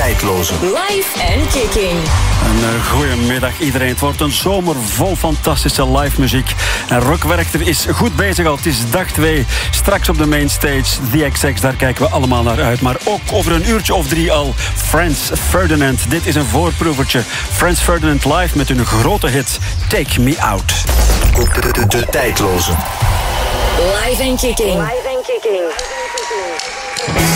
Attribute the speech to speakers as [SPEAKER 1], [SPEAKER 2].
[SPEAKER 1] tijdloze.
[SPEAKER 2] Live en Kicking.
[SPEAKER 3] Een goeiemiddag iedereen. Het wordt een zomer vol fantastische live muziek. En Rock Werchter is goed bezig al. Het is dag 2. Straks op de mainstage. The XX, daar kijken we allemaal naar uit. Maar ook over een uurtje of 3 al. Franz Ferdinand. Dit is een voorproevertje. Franz Ferdinand live met hun grote hit Take Me Out.
[SPEAKER 1] De tijdloze.
[SPEAKER 2] Live en Kicking.
[SPEAKER 4] Live en Kicking.